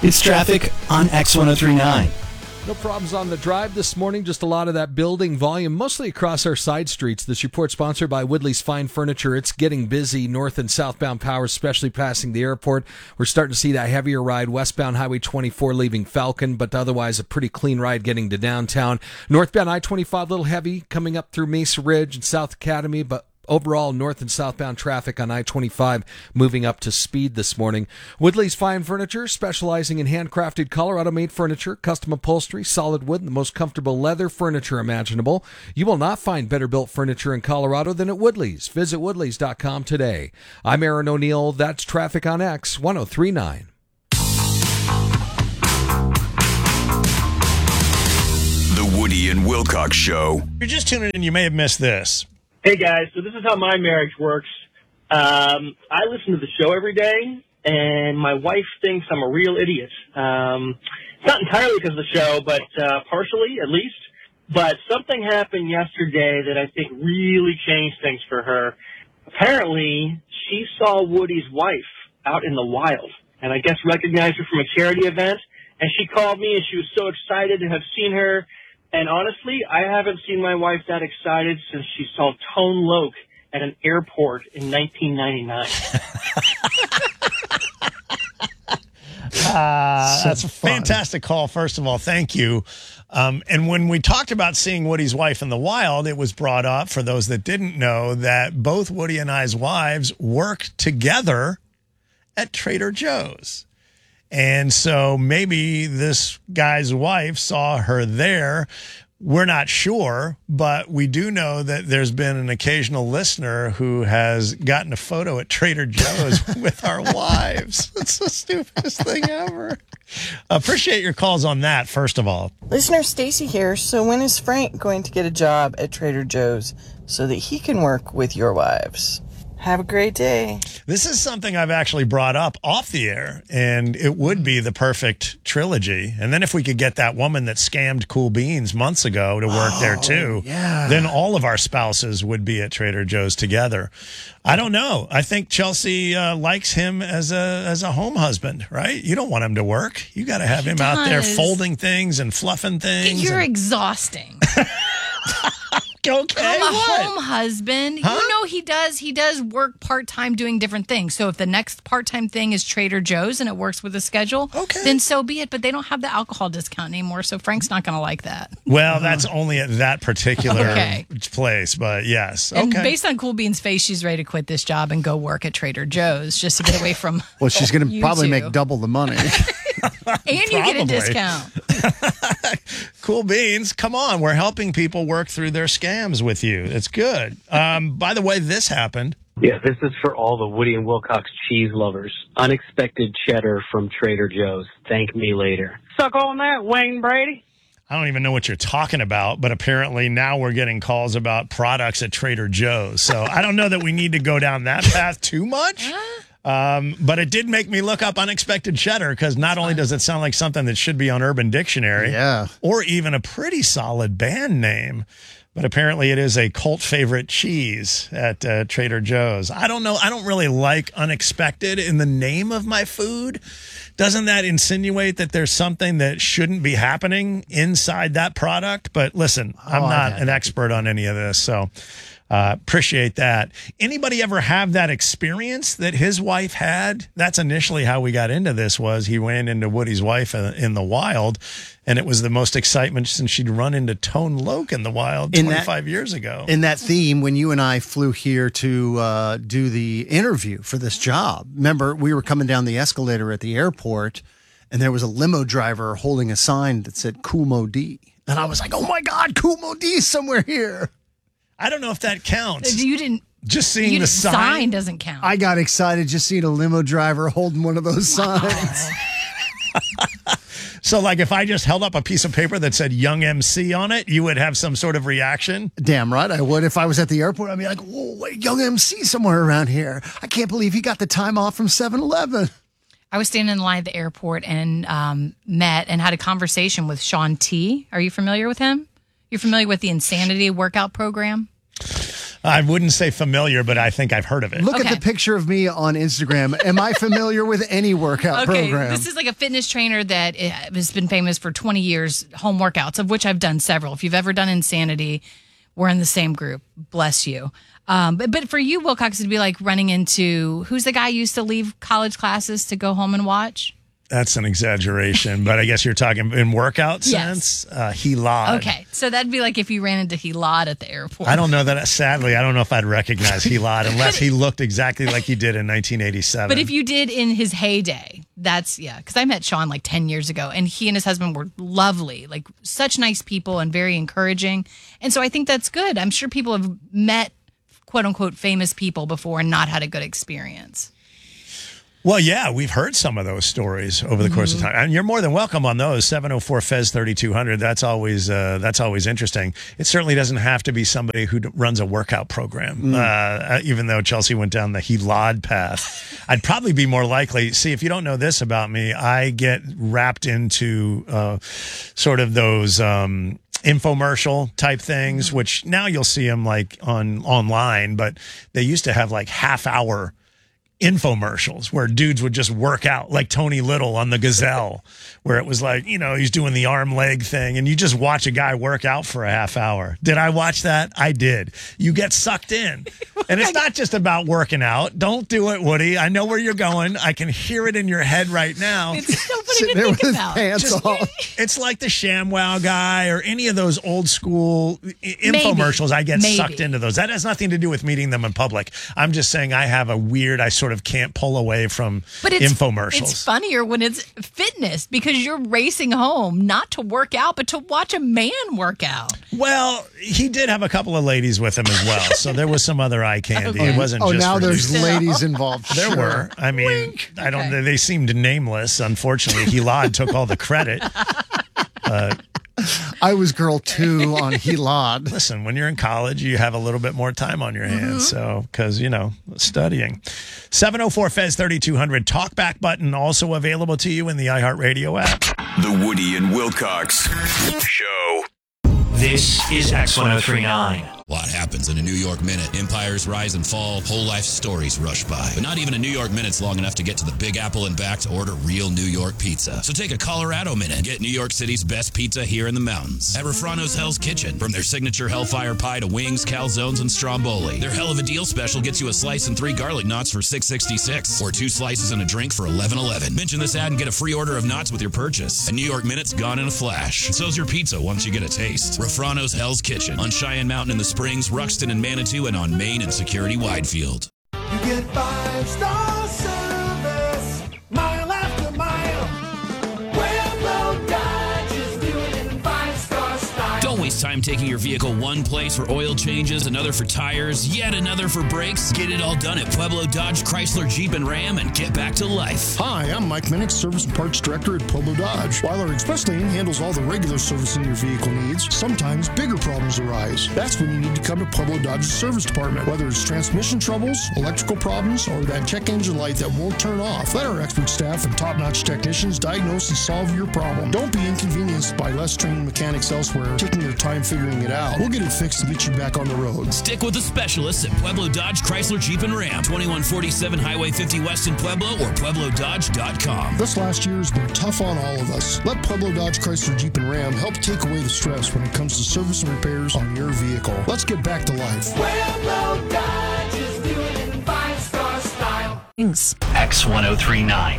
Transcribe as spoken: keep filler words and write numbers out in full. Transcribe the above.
It's traffic on X ten thirty-nine. No problems on the drive this morning, just a lot of that building volume, mostly across our side streets. This report sponsored by Woodley's Fine Furniture. It's getting busy north and southbound powers, especially passing the airport. We're starting to see that heavier ride westbound Highway twenty-four leaving Falcon, but otherwise a pretty clean ride getting to downtown. Northbound I twenty-five, a little heavy coming up through Mesa Ridge and South Academy, but overall, north and southbound traffic on I twenty-five moving up to speed this morning. Woodley's Fine Furniture, specializing in handcrafted Colorado-made furniture, custom upholstery, solid wood, and the most comfortable leather furniture imaginable. You will not find better built furniture in Colorado than at Woodley's. Visit woodleys dot com today. I'm Aaron O'Neill. That's traffic on X ten thirty-nine. The Woody and Wilcox Show. If you're just tuning in, you may have missed this. Hey guys, so this is how my marriage works. Um, I listen to the show every day, and my wife thinks I'm a real idiot. Um, it's not entirely because of the show, but uh, partially at least. But something happened yesterday that I think really changed things for her. Apparently, she saw Woody's wife out in the wild, and I guess recognized her from a charity event. And she called me, and she was so excited to have seen her. And honestly, I haven't seen my wife that excited since she saw Tone Loc at an airport in nineteen ninety-nine. uh, that's a fantastic call, first of all. Thank you. Um, and when we talked about seeing Woody's wife in the wild, it was brought up, for those that didn't know, that both Woody and I's wives work together at Trader Joe's. And so maybe this guy's wife saw her there. We're not sure, but we do know that there's been an occasional listener who has gotten a photo at Trader Joe's with our wives. It's the stupidest thing ever. Appreciate your calls on that, first of all. Listener Stacy here. So when is Frank going to get a job at Trader Joe's so that he can work with your wives? Have a great day. This is something I've actually brought up off the air, and it would be the perfect trilogy. And then if we could get that woman that scammed Cool Beans months ago to work oh, there too, yeah. then all of our spouses would be at Trader Joe's together. I don't know. I think Chelsea uh, likes him as a as a home husband, right? You don't want him to work. You got to have he him does. out there folding things and fluffing things. You're and... exhausting. Okay, I'm a what? home husband. Huh? You know he does. He does work part time doing different things. So if the next part time thing is Trader Joe's and it works with the schedule, okay, then so be it. But they don't have the alcohol discount anymore, so Frank's not going to like that. Well, that's only at that particular okay. place, but yes. And okay. based on Cool Bean's face, she's ready to quit this job and go work at Trader Joe's just to get away from. Well, she's going to probably two. make double the money. And you get a discount. Cool Beans, come on. We're helping people work through their scams with you. It's good. Um, by the way, this happened. Yeah, this is for all the Woody and Wilcox cheese lovers. Unexpected cheddar from Trader Joe's. Thank me later. Suck on that, Wayne Brady. I don't even know what you're talking about, but apparently now we're getting calls about products at Trader Joe's. So I don't know that we need to go down that path too much. Um, but it did make me look up unexpected cheddar, because not only does it sound like something that should be on Urban Dictionary, yeah, or even a pretty solid band name, but apparently it is a cult favorite cheese at uh, Trader Joe's. I don't know. I don't really like unexpected in the name of my food. Doesn't that insinuate that there's something that shouldn't be happening inside that product? But listen, I'm oh, not an expert on any of this, so uh, appreciate that. Anybody ever have that experience that his wife had? That's initially how we got into this. Was he ran into Woody's wife in, in the wild, and it was the most excitement since she'd run into Tone Loc in the wild in twenty-five that, years ago. In that theme, when you and I flew here to uh, do the interview for this job, remember we were coming down the escalator at the airport, and there was a limo driver holding a sign that said Kool Moe Dee. And I was like, oh my God, Kool Moe Dee is somewhere here. I don't know if that counts. You didn't. Just seeing you the didn't, sign. sign doesn't count. I got excited just seeing a limo driver holding one of those signs. So, like, if I just held up a piece of paper that said Young M C on it, you would have some sort of reaction? Damn right I would. If I was at the airport, I'd be like, whoa, wait, Young M C somewhere around here. I can't believe he got the time off from seven eleven. I was standing in line at the airport and um, met and had a conversation with Shaun T. Are you familiar with him? You're familiar with the Insanity workout program? I wouldn't say familiar, but I think I've heard of it. Look Okay. at the picture of me on Instagram. Am I familiar with any workout Okay, program? this is like a fitness trainer that uh, has been famous for twenty years, home workouts, of which I've done several. If you've ever done Insanity, we're in the same group. Bless you. Um, but, but for you, Wilcox, it'd be like running into, who's the guy who used to leave college classes to go home and watch? That's an exaggeration, but I guess you're talking in workout Yes. sense. Uh, Hilad. Okay, so that'd be like if you ran into Hilad at the airport. I don't know that. Sadly, I don't know if I'd recognize Hilad unless he looked exactly like he did in nineteen eighty-seven. But if you did in his heyday, that's, yeah, because I met Sean like ten years ago, and he and his husband were lovely, like such nice people and very encouraging. And so I think that's good. I'm sure people have met quote unquote famous people before and not had a good experience. Well, yeah, we've heard some of those stories over the course Mm-hmm. of time, and you're more than welcome on those. seven oh four F E Z thirty-two hundred. That's always uh, that's always interesting. It certainly doesn't have to be somebody who d- runs a workout program. Uh, even though Chelsea went down the Hilad path, I'd probably be more likely. See, if you don't know this about me, I get wrapped into uh, sort of those. Um, infomercial type things, which now you'll see them like on online, but they used to have like half hour infomercials where dudes would just work out, like Tony Little on the Gazelle, where it was like, you know, he's doing the arm leg thing and you just watch a guy work out for a half hour. Did I watch that? I did. You get sucked in. And it's not just about working out. Don't do it, Woody. I know where you're going. I can hear it in your head right now. It's so funny Sitting to there think with his about. pants Just- off. It's like the ShamWow guy or any of those old school i- Maybe. infomercials. I get Maybe. sucked into those. That has nothing to do with meeting them in public. I'm just saying I have a weird, I sort of can't pull away from But it's, infomercials. it's funnier when it's fitness because you're racing home not to work out, but to watch a man work out. Well, he did have a couple of ladies with him as well. So there was some other eye candy. Okay. It wasn't Oh, just now for there's dudes. ladies involved. There Sure. were. I mean, I don't. Okay. They seemed nameless. Unfortunately, Hilad took all the credit. I was girl two on Hilad. Listen, when you're in college, you have a little bit more time on your hands. So, because, you know, studying. seven oh four F E Z thirty-two hundred. Talkback button also available to you in the iHeartRadio app. The Woody and Wilcox Show. This is X ten thirty-nine. A lot happens in a New York minute. Empires rise and fall, whole life stories rush by. But not even a New York minute's long enough to get to the Big Apple and back to order real New York pizza. So take a Colorado minute and get New York City's best pizza here in the mountains. At Refrano's Hell's Kitchen. From their signature Hellfire Pie to wings, calzones, and stromboli. Their hell of a deal special gets you a slice and three garlic knots for six sixty-six, or two slices and a drink for eleven eleven. Mention this ad and get a free order of knots with your purchase. A New York minute's gone in a flash. And so's your pizza once you get a taste. Refrano's Hell's Kitchen on Cheyenne Mountain in the Springs, Ruxton and Manitou, and on Main and Security Widefield. You get five-star service, mile after mile. Pueblo Dodge is doing it in five-star style. Don't waste time taking your vehicle one place for oil changes, another for tires, yet another for brakes. Get it all done at Pueblo Dodge, Chrysler, Jeep, and Ram and get back to life. Hi, I'm Mike Minnick, Service and Parts Director at Pueblo Dodge. While our express lane handles all the regular servicing your vehicle needs, sometimes bigger problems arise. That's when you need to come to Pueblo Dodge's service department. Whether it's transmission troubles, electrical problems, or that check engine light that won't turn off, let our expert staff and top-notch technicians diagnose and solve your problem. Don't be inconvenienced by less trained mechanics elsewhere taking their time figuring it out. We'll get it fixed and get you back on the road. Stick with the specialists at Pueblo Dodge, Chrysler, Jeep, and Ram. twenty-one forty-seven Highway fifty West in Pueblo or Pueblo Dodge dot com. This last year has been tough on all of us. Let Pueblo Dodge, Chrysler, Jeep, and Ram help take away the stress when it comes to service and repairs on your vehicle. Let's get back to life. Pueblo Dodge is doing it in five-star style. X ten thirty-nine.